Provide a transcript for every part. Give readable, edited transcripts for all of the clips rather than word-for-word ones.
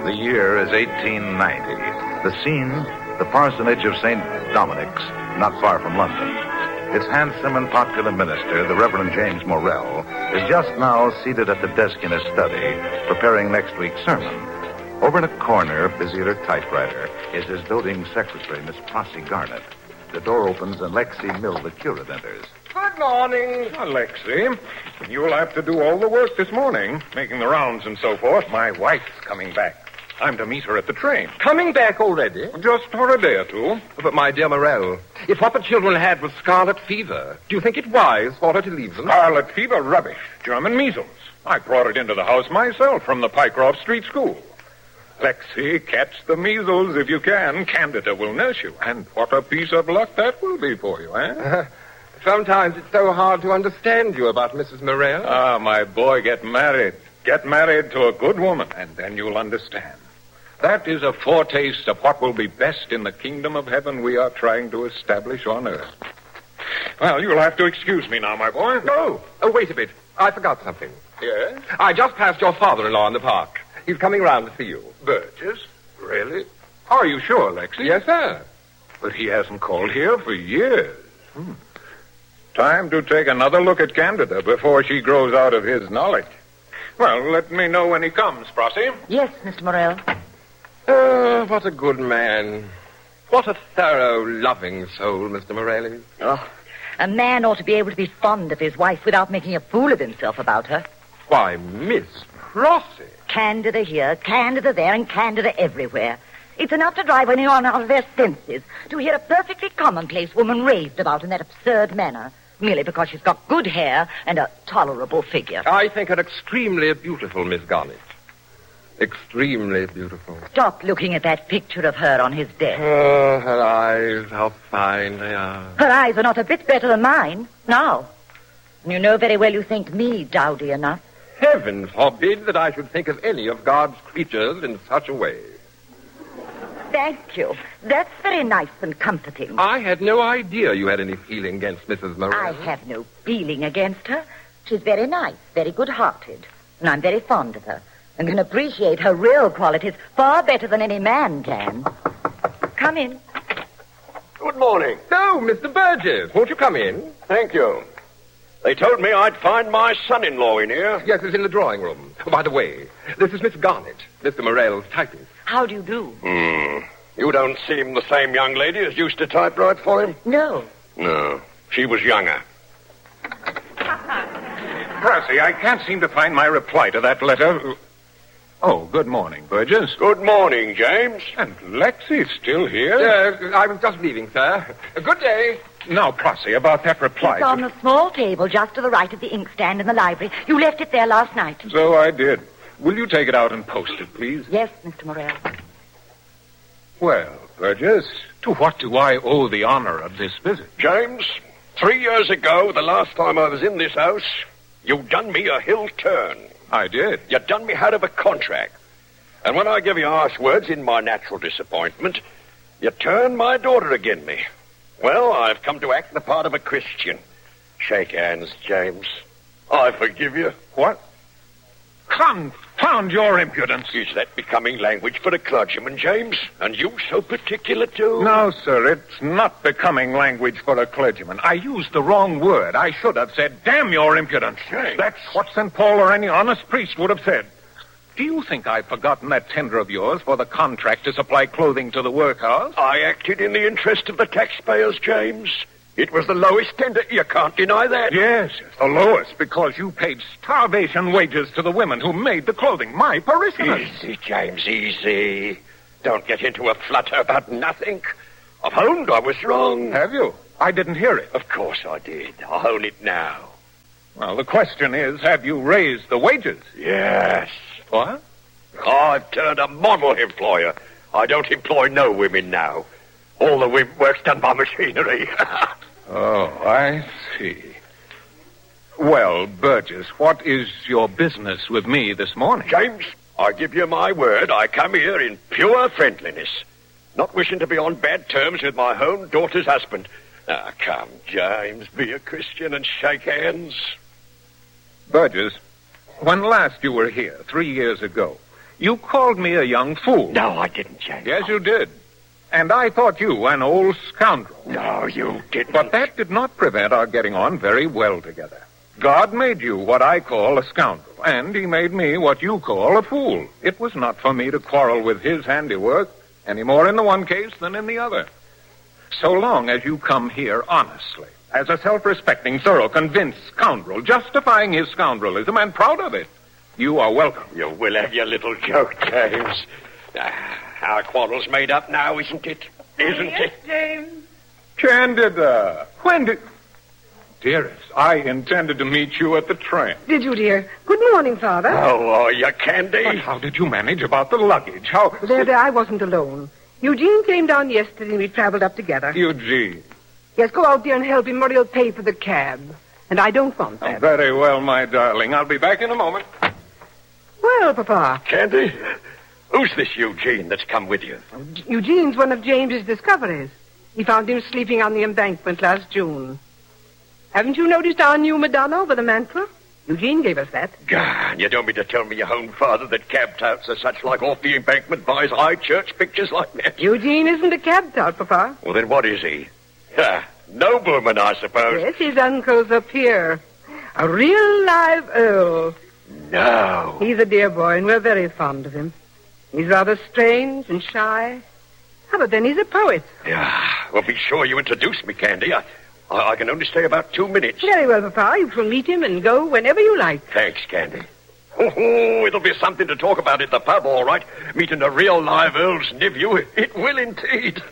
The year is 1890. The scene, the parsonage of St. Dominic's, not far from London. Its handsome and popular minister, the Reverend James Morrell, is just now seated at the desk in his study, preparing next week's sermon. Over in a corner, busy at her typewriter, is his doting secretary, Miss Prossy Garnett. The door opens and Lexie Mill, the curate, enters. Good morning. Lexie, you'll have to do all the work this morning, making the rounds and so forth. My wife's coming back. I'm to meet her at the train. Coming back already? Just for a day or two. But, my dear Morrell, if what the children had was scarlet fever, do you think it wise for her to leave them? Scarlet fever? Rubbish. German measles. I brought it into the house myself from the Pycroft Street School. Lexie, catch the measles if you can. Candida will nurse you. And what a piece of luck that will be for you, eh? Sometimes it's so hard to understand you about Mrs. Morrell. Ah, my boy, get married. Get married to a good woman, and then you'll understand. That is a foretaste of what will be best in the kingdom of heaven we are trying to establish on earth. Well, you'll have to excuse me now, my boy. Oh, wait a bit. I forgot something. Yes? I just passed your father-in-law in the park. He's coming round to see you. Burgess? Really? Are you sure, Lexie? Yes, sir. But he hasn't called here for years. Time to take another look at Candida before she grows out of his knowledge. Well, let me know when he comes, Prossy. Yes, Mr. Morrell. Oh, what a good man. What a thorough, loving soul Mr. Morrell is. Oh, a man ought to be able to be fond of his wife without making a fool of himself about her. Why, Miss Prossy. Candida here, Candida there, and Candida everywhere. It's enough to drive anyone out of their senses to hear a perfectly commonplace woman raved about in that absurd manner, merely because she's got good hair and a tolerable figure. I think her extremely beautiful, Miss Garnett. Extremely beautiful. Stop looking at that picture of her on his desk. Oh, her eyes, how fine they are. Her eyes are not a bit better than mine, now. You know very well you think me dowdy enough. Heaven forbid that I should think of any of God's creatures in such a way. Thank you. That's very nice and comforting. I had no idea you had any feeling against Mrs. Morrell. I have no feeling against her. She's very nice, very good-hearted, and I'm very fond of her, and can appreciate her real qualities far better than any man can. Come in. Good morning. Oh, Mr. Burgess, won't you come in? Thank you. They told me I'd find my son-in-law in here. Yes, it's in the drawing room. Oh, by the way, this is Miss Garnett, Mr. Morrell's typist. How do you do? You don't seem the same young lady as used to typewrite for him? No. No, she was younger. Prossy, I can't seem to find my reply to that letter. Oh, good morning, Burgess. Good morning, James. And Lexie's still here? I was just leaving, sir. Good day. Now, Prossy, about that reply. It's on the small table just to the right of the inkstand in the library. You left it there last night. So I did. Will you take it out and post it, please? Yes, Mr. Morrell. Well, Burgess, to what do I owe the honor of this visit? James, 3 years ago, the last time I was in this house, you done me a hill turn. I did. You done me out of a contract. And when I give you harsh words in my natural disappointment, you turned my daughter again me. Well, I've come to act the part of a Christian. Shake hands, James. I forgive you. What? Confound your impudence. Is that becoming language for a clergyman, James? And you so particular, too? No, sir, it's not becoming language for a clergyman. I used the wrong word. I should have said, damn your impudence. James. That's what St. Paul or any honest priest would have said. Do you think I've forgotten that tender of yours for the contract to supply clothing to the workhouse? I acted in the interest of the taxpayers, James. It was the lowest tender. You can't deny that. Yes, the lowest, because you paid starvation wages to the women who made the clothing, my parishioners. Easy, James, easy. Don't get into a flutter about nothing. I've owned I was wrong. Have you? I didn't hear it. Of course I did. I own it now. Well, the question is, have you raised the wages? Yes. What? I've turned a model employer. I don't employ no women now. All the work's done by machinery. Oh, I see. Well, Burgess, what is your business with me this morning? James, I give you my word, I come here in pure friendliness. Not wishing to be on bad terms with my own daughter's husband. Now, come, James, be a Christian and shake hands. Burgess, when last you were here, 3 years ago, You called me a young fool. No, I didn't, James. Yes, you did. And I thought you an old scoundrel. No, you didn't. But that did not prevent our getting on very well together. God made you what I call a scoundrel, and he made me what you call a fool. It was not for me to quarrel with his handiwork, any more in the one case than in the other. So long as you come here honestly, as a self-respecting, thorough, convinced scoundrel, justifying his scoundrelism and proud of it, you are welcome. You will have your little joke, James. Our quarrel's made up now, isn't it? Isn't it? James. Candida, when did... Dearest, I intended to meet you at the train. Did you, dear? Good morning, Father. How are you, Candy? But how did you manage about the luggage? How... There, I wasn't alone. Eugene came down yesterday and we traveled up together. Eugene. Yes, go out there and help him or he'll pay for the cab. And I don't want that. Oh, very well, my darling. I'll be back in a moment. Well, Papa. Candy, who's this Eugene that's come with you? Eugene's one of James's discoveries. He found him sleeping on the embankment last June. Haven't you noticed our new Madonna over the mantel? Eugene gave us that. God, you don't mean to tell me your own father that cab touts are such like off the embankment buys high church pictures like that? Eugene isn't a cab tout, Papa. Well, then what is he? Nobleman, I suppose. Yes, his uncle's a peer. A real live earl. No. He's a dear boy, and we're very fond of him. He's rather strange and shy. Oh, but then he's a poet. Yeah. Well, be sure you introduce me, Candy. I can only stay about 2 minutes. Very well, Papa. You shall meet him and go whenever you like. Thanks, Candy. Oh, it'll be something to talk about at the pub, all right. Meeting a real live Earl's nephew. It will indeed.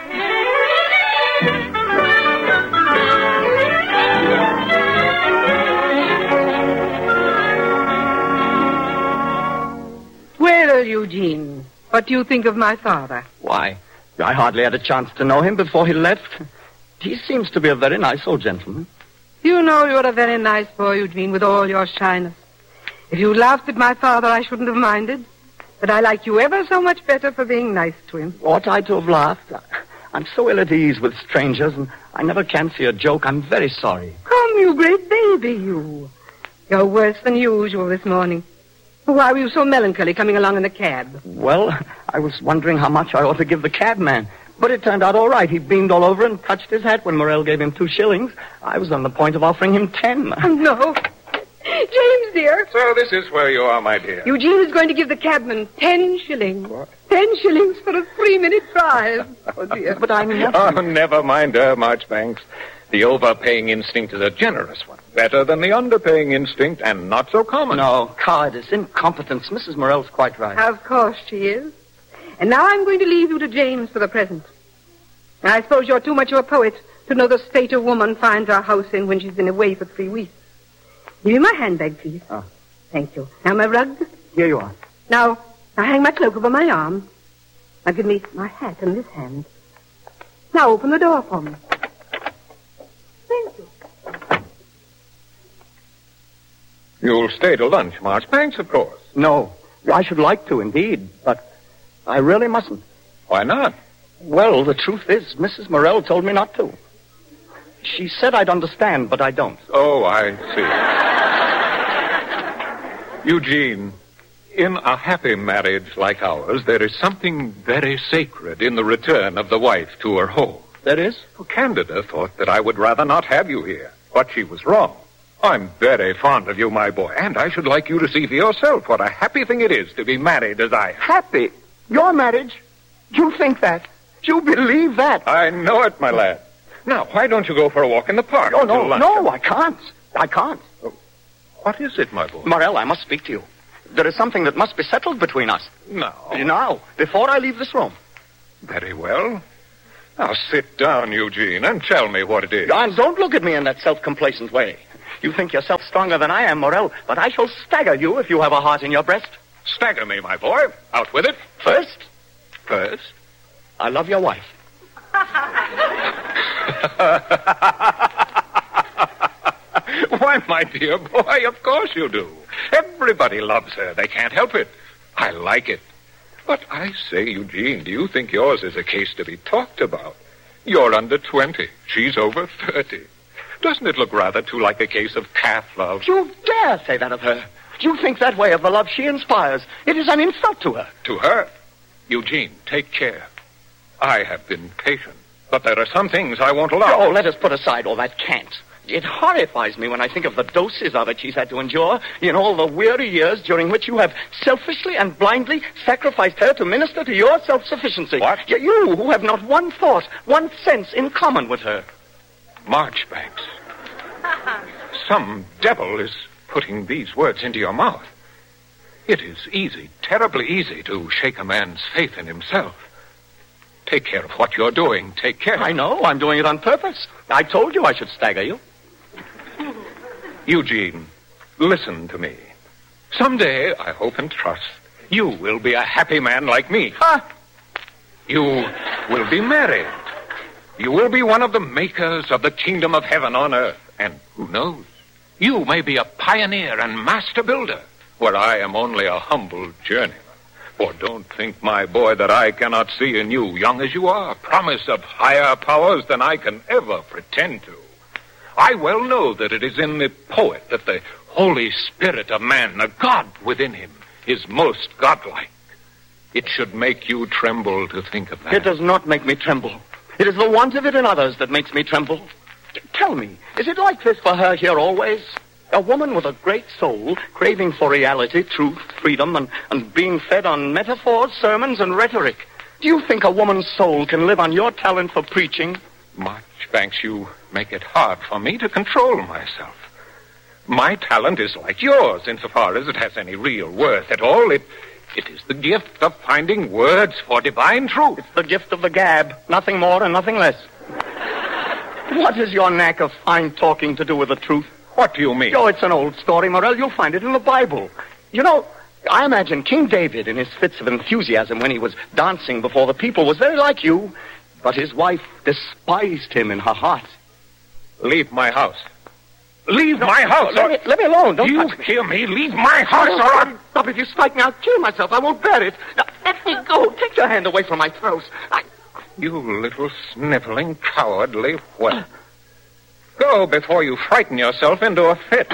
Well, Eugene, what do you think of my father? Why, I hardly had a chance to know him before he left. He seems to be a very nice old gentleman. You know you're a very nice boy, Eugene, with all your shyness. If you laughed at my father, I shouldn't have minded. But I like you ever so much better for being nice to him. Ought I to have laughed? I'm so ill at ease with strangers, and I never can see a joke. I'm very sorry. Come, you great baby, you. You're worse than usual this morning. Why were you so melancholy coming along in the cab? Well, I was wondering how much I ought to give the cabman. But it turned out all right. He beamed all over and touched his hat when Morel gave him 2 shillings. I was on the point of offering him 10. No. James, dear. So this is where you are, my dear. Eugene is going to give the cabman 10 shillings. What? 10 shillings for a 3-minute drive. Oh, dear. But I'm not... Oh, never mind her, Marchbanks. The overpaying instinct is a generous one. Better than the underpaying instinct, and not so common. No, cowardice, incompetence. Mrs. Morel's quite right. Of course she is. And now I'm going to leave you to James for the present. I suppose you're too much of a poet to know the state a woman finds her house in when she's been away for 3 weeks. Give me my handbag, please. Oh. Thank you. Now my rug. Here you are. Now hang my cloak over my arm. Now give me my hat in this hand. Now open the door for me. Thank you. You'll stay to lunch, Marchbanks, of course. No, I should like to, indeed, but I really mustn't. Why not? Well, the truth is, Mrs. Morel told me not to. She said I'd understand, but I don't. Oh, I see. Eugene, in a happy marriage like ours, there is something very sacred in the return of the wife to her home. There is? Well, Candida thought that I would rather not have you here, but she was wrong. I'm very fond of you, my boy, and I should like you to see for yourself what a happy thing it is to be married as I am. Happy? Your marriage? You think that? You believe that? I know it, my lad. Now, why don't you go for a walk in the park? Oh, until no, lunch? no, I can't. I can't. What is it, my boy? Morel, I must speak to you. There is something that must be settled between us. No. Now, before I leave this room. Very well. Now, sit down, Eugene, and tell me what it is. And don't look at me in that self-complacent way. You think yourself stronger than I am, Morel, but I shall stagger you if you have a heart in your breast. Stagger me, my boy. Out with it. First, I love your wife. Why, my dear boy, of course you do. Everybody loves her. They can't help it. I like it. But I say, Eugene, do you think yours is a case to be talked about? You're under 20. She's over 30. Doesn't it look rather too like a case of calf love? You dare say that of her. Do you think that way of the love she inspires? It is an insult to her. To her? Eugene, take care. I have been patient, but there are some things I won't allow. Oh, let us put aside all that cant. It horrifies me when I think of the doses of it she's had to endure in all the weary years during which you have selfishly and blindly sacrificed her to minister to your self-sufficiency. What? You who have not one thought, one sense in common with her. Marchbanks, some devil is putting these words into your mouth. It is easy, terribly easy, to shake a man's faith in himself. Take care of what you're doing. Take care. I know. I'm doing it on purpose. I told you I should stagger you. Eugene, listen to me. Someday, I hope and trust, you will be a happy man like me. Huh? You will be married. You will be one of the makers of the kingdom of heaven on earth. And who knows? You may be a pioneer and master builder, where I am only a humble journeyman. For don't think, my boy, that I cannot see in you, young as you are, promise of higher powers than I can ever pretend to. I well know that it is in the poet that the Holy Spirit of man, the God within him, is most godlike. It should make you tremble to think of that. It does not make me tremble. It is the want of it in others that makes me tremble. Tell me, is it like this for her here always? A woman with a great soul, craving for reality, truth, freedom, and being fed on metaphors, sermons, and rhetoric. Do you think a woman's soul can live on your talent for preaching? Marchbanks, you make it hard for me to control myself. My talent is like yours, insofar as it has any real worth at all. It is the gift of finding words for divine truth. It's the gift of the gab, nothing more and nothing less. What has your knack of fine talking to do with the truth? What do you mean? Oh, it's an old story, Morel. You'll find it in the Bible. You know, I imagine King David, in his fits of enthusiasm when he was dancing before the people, was very like you, but his wife despised him in her heart. Leave my house. Leave my house. Let me alone. Don't you touch me. hear me? Leave my house, or I'll... Stop. If you strike me, I'll kill myself. I won't bear it. Now, let me go. Take your hand away from my throat. You little sniveling coward, leave well. Go before you frighten yourself into a fit.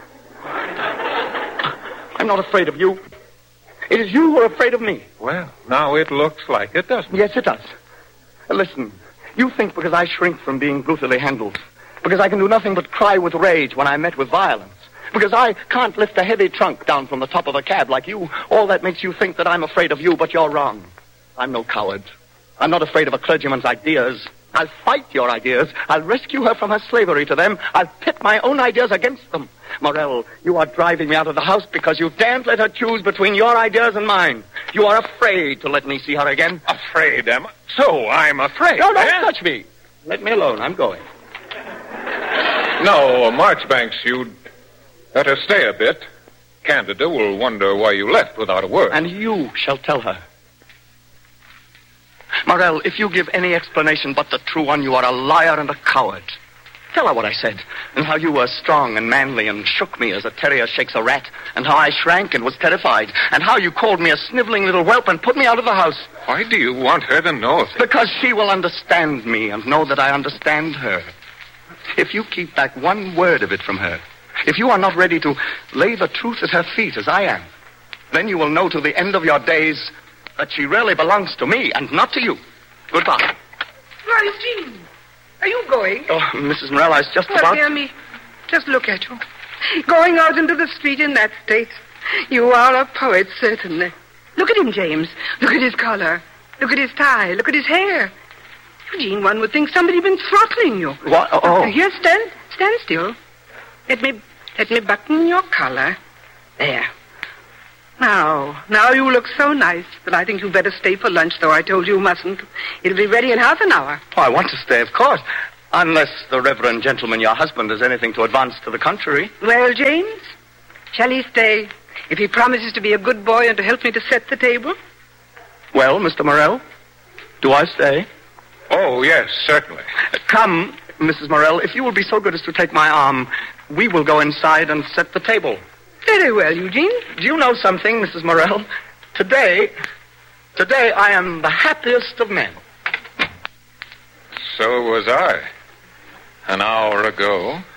I'm not afraid of you. It is you who are afraid of me. Well, now it looks like it, doesn't it? Yes, it does. Listen, you think because I shrink from being brutally handled, because I can do nothing but cry with rage when I'm met with violence, because I can't lift a heavy trunk down from the top of a cab like you, all that makes you think that I'm afraid of you, but you're wrong. I'm no coward. I'm not afraid of a clergyman's ideas. I'll fight your ideas. I'll rescue her from her slavery to them. I'll pit my own ideas against them. Morel, you are driving me out of the house because you daren't let her choose between your ideas and mine. You are afraid to let me see her again. Afraid, am I? So I'm afraid. No, don't touch me. Let me alone. I'm going. No, Marchbanks, you'd better stay a bit. Candida will wonder why you left without a word. And you shall tell her. Morel, if you give any explanation but the true one, you are a liar and a coward. Tell her what I said, and how you were strong and manly and shook me as a terrier shakes a rat, and how I shrank and was terrified, and how you called me a sniveling little whelp and put me out of the house. Why do you want her to know this? Because she will understand me and know that I understand her. If you keep back one word of it from her, if you are not ready to lay the truth at her feet as I am, then you will know to the end of your days that she really belongs to me and not to you. Goodbye. Why, Eugene, are you going? Oh, Mrs. Morel, I was just Well, about... dear me, just look at you. Going out into the street in that state. You are a poet, certainly. Look at him, James. Look at his collar. Look at his tie. Look at his hair. Eugene, one would think somebody had been throttling you. What? Oh. Here, stand still. Let me button your collar. There. Now you look so nice that I think you'd better stay for lunch, though I told you mustn't. It'll be ready in half an hour. Oh, I want to stay, of course. Unless the reverend gentleman, your husband, has anything to advance to the contrary. Well, James, shall he stay if he promises to be a good boy and to help me to set the table? Well, Mr. Morel, do I stay? Oh, yes, certainly. Come, Mrs. Morel, if you will be so good as to take my arm, we will go inside and set the table. Very well, Eugene. Do you know something, Mrs. Morel? Today I am the happiest of men. So was I. An hour ago.